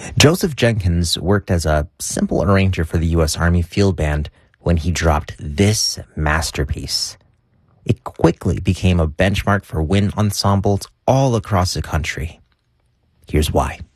Joseph Jenkins worked as a simple arranger for the U.S. Army Field Band when he dropped this masterpiece. It quickly became a benchmark for wind ensembles all across the country. Here's why.